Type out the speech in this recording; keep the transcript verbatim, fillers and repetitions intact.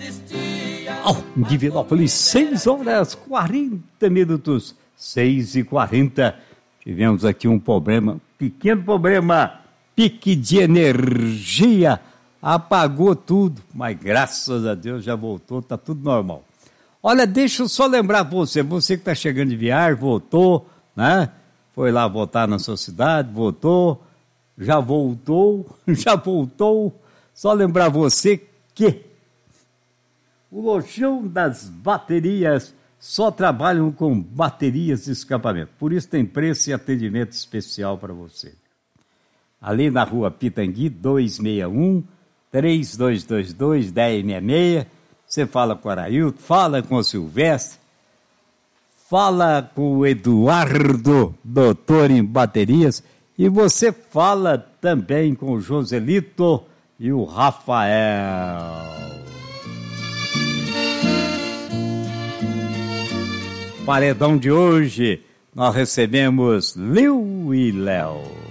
Oh, Divinópolis, seis horas quarenta minutos, seis e quarenta. Tivemos aqui um problema, pequeno problema, pique de energia, apagou tudo, mas graças a Deus já voltou, tá tudo normal. Olha, deixa eu só lembrar você, você que está chegando de viagem, voltou, né? Foi lá votar na sua cidade, votou, já voltou, já voltou. Só lembrar você que o Lojão das Baterias só trabalham com baterias de escapamento. Por isso tem preço e atendimento especial para você. Ali na rua Pitangui, duzentos e sessenta e um, três dois dois dois, um zero seis seis. Você fala com o Arailton, fala com o Silvestre, fala com o Eduardo, doutor em baterias, e você fala também com o Joselito e o Rafael. Paredão de hoje, nós recebemos Liu e Léo.